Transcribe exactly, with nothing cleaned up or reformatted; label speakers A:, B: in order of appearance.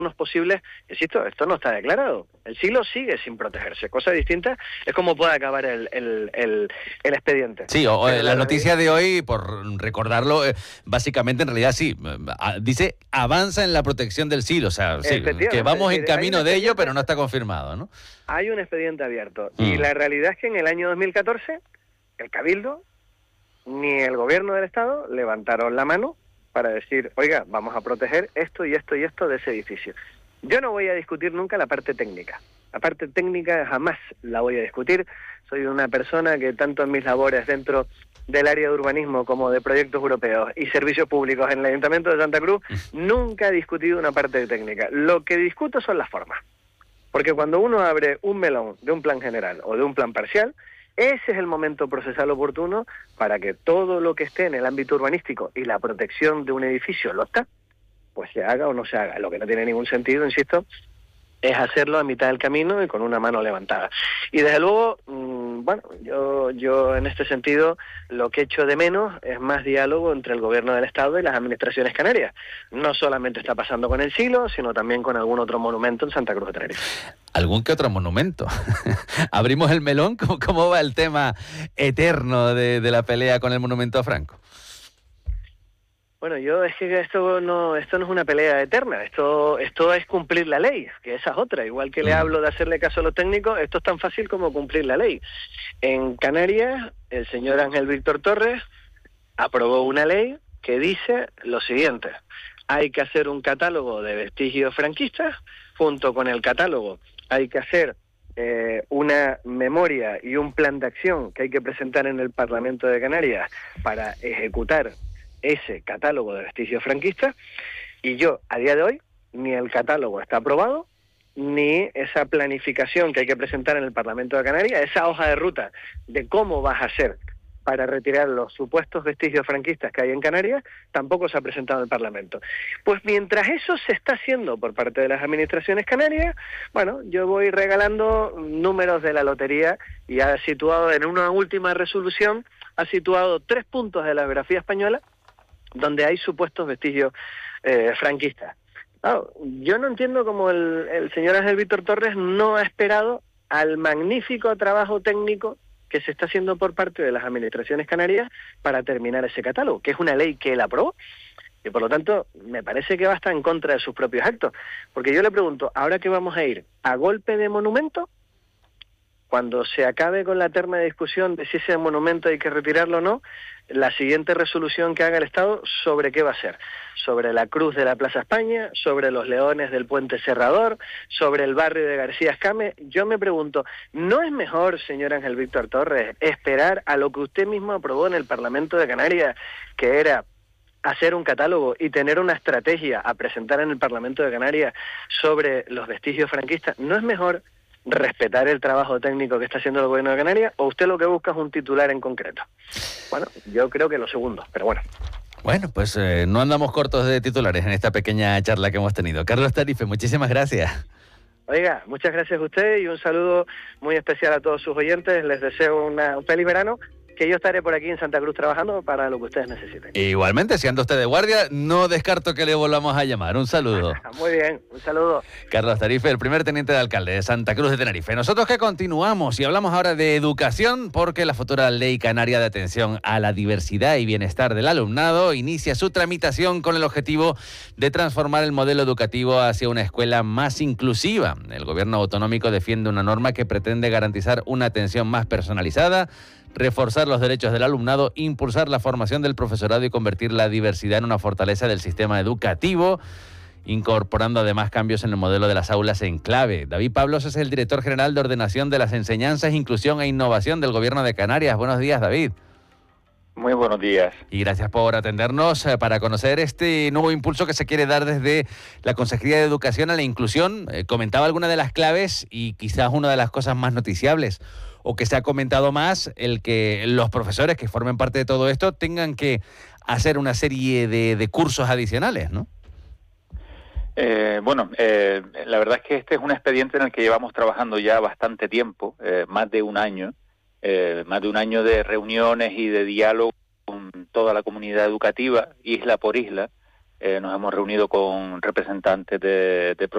A: posibles, insisto, esto no está declarado. El silo sigue sin protegerse. Cosa distinta es cómo puede acabar el, el, el, el expediente.
B: Sí, o,
A: Pero
B: la,
A: la
B: noticia
A: realidad...
B: de hoy, por recordarlo, eh, básicamente en realidad sí, eh, dice avanza en la protección del silo, o sea, sí, que vamos en camino de ello, pero no está confirmado, ¿no?
A: Hay un expediente abierto.
B: Mm.
A: Y la realidad es que en el año dos mil catorce, el Cabildo, ni el gobierno del Estado levantaron la mano para decir, oiga, vamos a proteger esto y esto y esto de ese edificio. Yo no voy a discutir nunca la parte técnica. La parte técnica jamás la voy a discutir. Soy una persona que tanto en mis labores dentro del área de urbanismo como de proyectos europeos y servicios públicos en el Ayuntamiento de Santa Cruz, nunca he discutido una parte técnica. Lo que discuto son las formas. Porque cuando uno abre un melón de un plan general o de un plan parcial, ese es el momento procesal oportuno para que todo lo que esté en el ámbito urbanístico y la protección de un edificio lo está, pues se haga o no se haga. Lo que no tiene ningún sentido, insisto, es hacerlo a mitad del camino y con una mano levantada. Y desde luego, mmm, bueno, yo, yo en este sentido lo que echo de menos es más diálogo entre el gobierno del Estado y las administraciones canarias. No solamente está pasando con el silo, sino también con algún otro monumento en Santa Cruz de Tenerife.
B: ¿Algún que otro monumento? ¿Abrimos el melón? ¿Cómo, cómo va el tema eterno de, de la pelea con el monumento a Franco?
A: Bueno, yo es que esto no esto no es una pelea eterna, esto esto es cumplir la ley, que esa es otra. Igual que le hablo de hacerle caso a los técnicos, esto es tan fácil como cumplir la ley. En Canarias, el señor Ángel Víctor Torres aprobó una ley que dice lo siguiente: hay que hacer un catálogo de vestigios franquistas, junto con el catálogo hay que hacer eh, una memoria y un plan de acción que hay que presentar en el Parlamento de Canarias para ejecutar ese catálogo de vestigios franquistas, y yo, a día de hoy, ni el catálogo está aprobado, ni esa planificación que hay que presentar en el Parlamento de Canarias, esa hoja de ruta de cómo vas a hacer para retirar los supuestos vestigios franquistas que hay en Canarias, tampoco se ha presentado en el Parlamento. Pues mientras eso se está haciendo por parte de las administraciones canarias, bueno, yo voy regalando números de la lotería y ha situado en una última resolución, ha situado tres puntos de la geografía española donde hay supuestos vestigios eh, franquistas. Claro, yo no entiendo cómo el, el señor Ángel Víctor Torres no ha esperado al magnífico trabajo técnico que se está haciendo por parte de las administraciones canarias para terminar ese catálogo, que es una ley que él aprobó, y por lo tanto me parece que va a estar en contra de sus propios actos. Porque yo le pregunto, ¿ahora que vamos a ir a golpe de monumento? Cuando se acabe con la eterna discusión de si ese monumento hay que retirarlo o no, la siguiente resolución que haga el Estado, ¿sobre qué va a ser? Sobre la cruz de la Plaza España, sobre los leones del Puente Serrador, sobre el barrio de García Escame. Yo me pregunto, ¿no es mejor, señor Ángel Víctor Torres, esperar a lo que usted mismo aprobó en el Parlamento de Canarias, que era hacer un catálogo y tener una estrategia a presentar en el Parlamento de Canarias sobre los vestigios franquistas? ¿No es mejor respetar el trabajo técnico que está haciendo el gobierno de Canarias, o usted lo que busca es un titular en concreto? Bueno, yo creo que lo segundo, pero bueno.
B: Bueno, pues eh, no andamos cortos de titulares en esta pequeña charla que hemos tenido. Carlos Tarife, muchísimas gracias.
A: Oiga, muchas gracias a usted y un saludo muy especial a todos sus oyentes. Les deseo una, un feliz verano, que yo estaré por aquí en Santa Cruz trabajando para lo que ustedes necesiten.
B: Igualmente, si anda usted de guardia, no descarto que le volvamos a llamar. Un saludo.
A: Muy bien, un saludo.
B: Carlos Tarife, el primer teniente de alcalde de Santa Cruz de Tenerife. Nosotros que continuamos y hablamos ahora de educación, porque la futura Ley Canaria de Atención a la Diversidad y Bienestar del Alumnado inicia su tramitación con el objetivo de transformar el modelo educativo hacia una escuela más inclusiva. El gobierno autonómico defiende una norma que pretende garantizar una atención más personalizada, reforzar los derechos del alumnado, impulsar la formación del profesorado y convertir la diversidad en una fortaleza del sistema educativo, incorporando además cambios en el modelo de las aulas en clave. David Pablos es el director general de Ordenación de las Enseñanzas, Inclusión e Innovación del Gobierno de Canarias. Buenos días, David.
C: Muy buenos días.
B: Y gracias por atendernos eh, para conocer este nuevo impulso que se quiere dar desde la Consejería de Educación a la inclusión. Eh, comentaba alguna de las claves y quizás una de las cosas más noticiables, o que se ha comentado más, el que los profesores que formen parte de todo esto tengan que hacer una serie de, de cursos adicionales, ¿no?
C: Eh, bueno, eh, la verdad es que este es un expediente en el que llevamos trabajando ya bastante tiempo, eh, más de un año, eh, más de un año de reuniones y de diálogo con toda la comunidad educativa, isla por isla. Eh, nos hemos reunido con representantes de, de